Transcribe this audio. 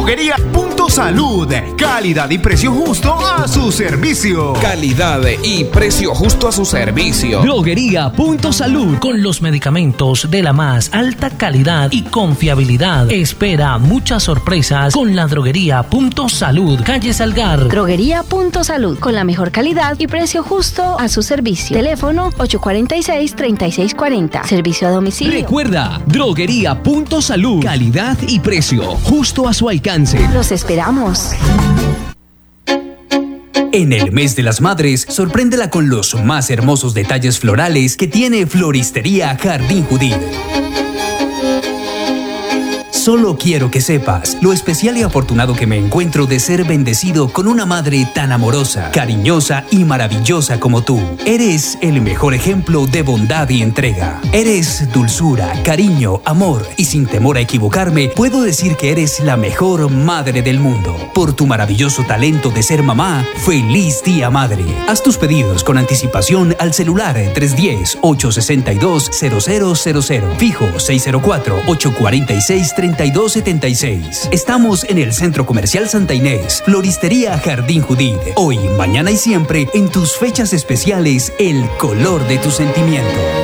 Droguería Punto Salud. Calidad y precio justo a su servicio. Calidad y precio justo a su servicio. Droguería Punto Salud. Con los medicamentos de la más alta calidad y confiabilidad. Espera muchas sorpresas con la Droguería Punto Salud. Calle Salgar. Droguería Punto Salud. Con la mejor calidad y precio justo a su servicio. Teléfono 846-3640. Servicio a domicilio. Recuerda, Droguería Punto Salud. Calidad y precio justo a su alcance. Los esperamos. En el mes de las madres, sorpréndela con los más hermosos detalles florales que tiene Floristería Jardín Judith. Solo quiero que sepas lo especial y afortunado que me encuentro de ser bendecido con una madre tan amorosa, cariñosa y maravillosa como tú. Eres el mejor ejemplo de bondad y entrega. Eres dulzura, cariño, amor y sin temor a equivocarme, puedo decir que eres la mejor madre del mundo. Por tu maravilloso talento de ser mamá, ¡feliz Día Madre! Haz tus pedidos con anticipación al celular 310-862-0000, fijo 604-846-3276. Estamos en el Centro Comercial Santa Inés, Floristería Jardín Judith. Hoy, mañana y siempre, en tus fechas especiales, el color de tus sentimientos.